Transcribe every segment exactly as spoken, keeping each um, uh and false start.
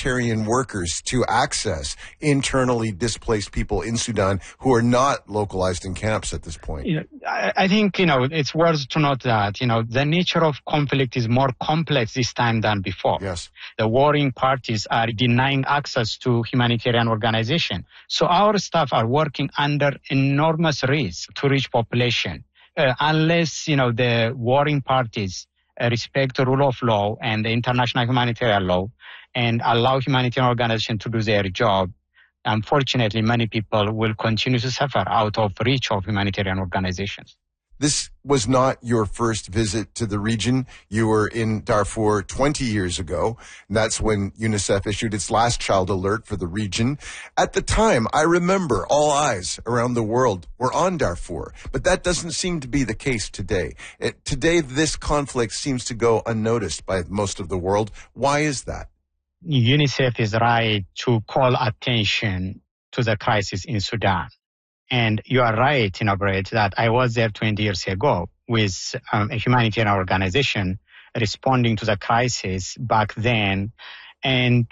humanitarian workers to access internally displaced people in Sudan who are not localized in camps at this point? You know, I, I think, you know, it's worth to note that, you know, the nature of conflict is more complex this time than before. Yes. The warring parties are denying access to humanitarian organization. So our staff are working under enormous risk to reach population. Uh, unless, you know, the warring parties uh, respect the rule of law and the international humanitarian law and allow humanitarian organizations to do their job, unfortunately, many people will continue to suffer out of reach of humanitarian organizations. This was not your first visit to the region. You were in Darfur twenty years ago. And that's when UNICEF issued its last child alert for the region. At the time, I remember all eyes around the world were on Darfur, but that doesn't seem to be the case today. It, today, this conflict seems to go unnoticed by most of the world. Why is that? UNICEF is right to call attention to the crisis in Sudan. And you are right, you know, Brett, that I was there twenty years ago with um, a humanitarian organization responding to the crisis back then. And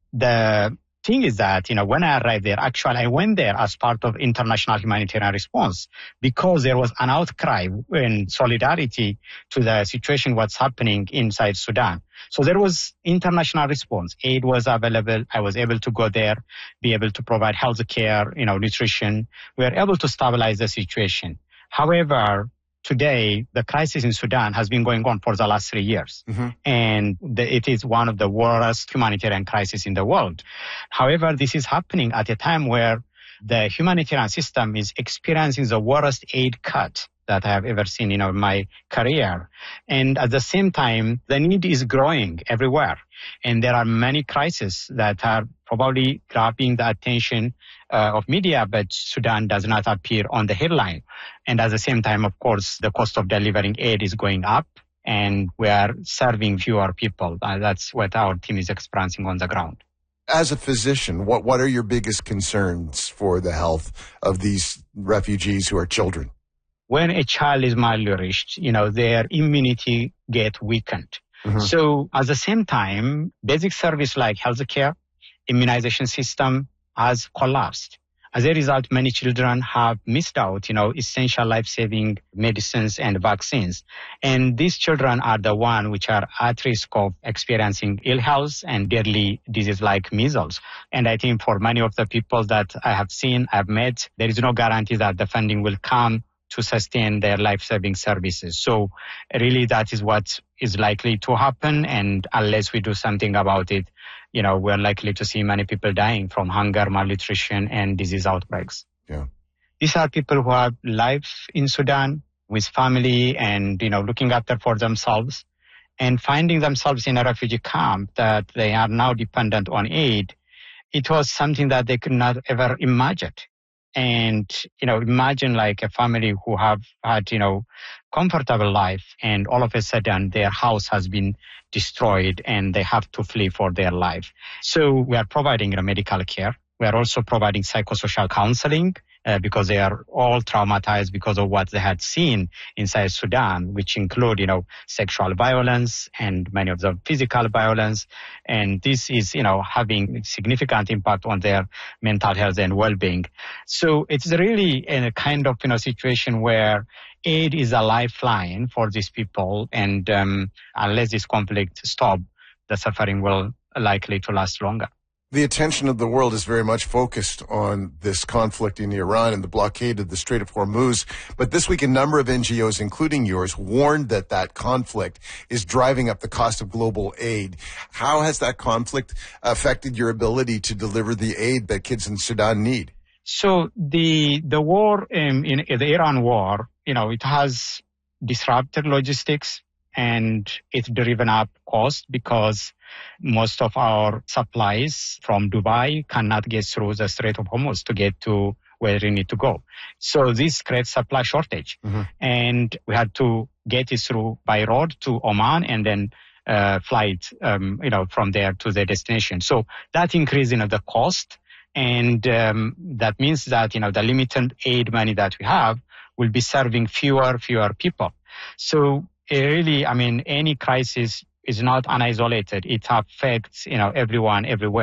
the thing is that, you know, when I arrived there, actually, I went there as part of international humanitarian response because there was an outcry in solidarity to the situation, what's happening inside Sudan. So there was international response. Aid was available. I was able to go there, be able to provide health care, you know, nutrition. We were able to stabilize the situation. However, today, the crisis in Sudan has been going on for the last three years. Mm-hmm. And the, it is one of the worst humanitarian crises in the world. However, this is happening at a time where the humanitarian system is experiencing the worst aid cut that I have ever seen, you know, in my career. And at the same time, the need is growing everywhere. And there are many crises that are probably grabbing the attention uh, of media, but Sudan does not appear on the headline. And at the same time, of course, the cost of delivering aid is going up and we are serving fewer people. Uh, that's what our team is experiencing on the ground. As a physician, what, what are your biggest concerns for the health of these refugees who are children? When a child is malnourished, you know, their immunity get weakened. Mm-hmm. So at the same time, basic service like healthcare, immunization system has collapsed. As a result, many children have missed out, you know, essential life-saving medicines and vaccines. And these children are the ones which are at risk of experiencing ill health and deadly disease like measles. And I think for many of the people that I have seen, I've met, there is no guarantee that the funding will come to sustain their life-saving services. So really that is what is likely to happen. And unless we do something about it, you know, we're likely to see many people dying from hunger, malnutrition, and disease outbreaks. Yeah. These are people who have life in Sudan with family and, you know, looking after for themselves and finding themselves in a refugee camp that they are now dependent on aid. It was something that they could not ever imagine. And, you know, imagine like a family who have had, you know, comfortable life and all of a sudden their house has been destroyed and they have to flee for their life. So we are providing, you know, medical care. We are also providing psychosocial counseling uh, because they are all traumatized because of what they had seen inside Sudan, which include, you know, sexual violence and many of them physical violence. And this is, you know, having significant impact on their mental health and well-being. So it's really a kind of, you know, situation where aid is a lifeline for these people. And um, unless this conflict stops, the suffering will likely to last longer. The attention of the world is very much focused on this conflict in Iran and the blockade of the Strait of Hormuz. But this week, a number of N G Os, including yours, warned that that conflict is driving up the cost of global aid. How has that conflict affected your ability to deliver the aid that kids in Sudan need? So the the war in, in the Iran war, you know, it has disrupted logistics and it's driven up cost because most of our supplies from Dubai cannot get through the Strait of Hormuz to get to where we need to go. So this creates supply shortage. Mm-hmm. And we had to get it through by road to Oman and then uh, flight, um, you know, from there to the destination. So that increase, you know, the cost. And um, that means that, you know, the limited aid money that we have will be serving fewer, fewer people. So it really, I mean, any crisis is not unisolated. It affects, you know, everyone, everywhere.